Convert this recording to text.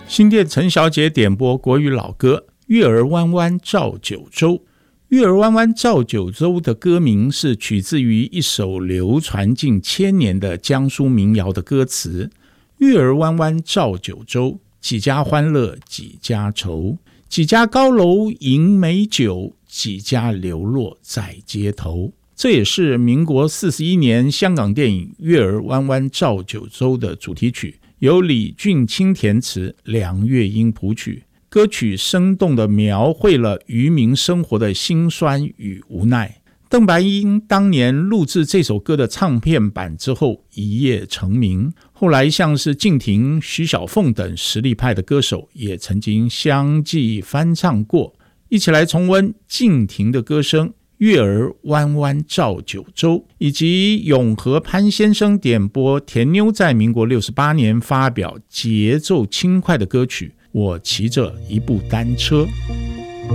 新店陈小姐点播国语老歌《月儿弯弯照九州》。月儿弯弯照九州的歌名是取自于一首流传近千年的江苏民谣的歌词。月儿弯弯照九州，几家欢乐几家愁，几家高楼迎美酒，几家流落在街头。这也是民国41年香港电影《月儿弯弯照九州》的主题曲，由李俊清填词，梁月英谱曲。歌曲生动地描绘了渔民生活的辛酸与无奈。邓白英当年录制这首歌的唱片版之后一夜成名，后来像是敬亭、徐小凤等实力派的歌手也曾经相继翻唱过。一起来重温敬亭的歌声《月儿弯弯照九州》，以及永和潘先生点播田妞在民国68年发表节奏轻快的歌曲《我骑着一部单车》。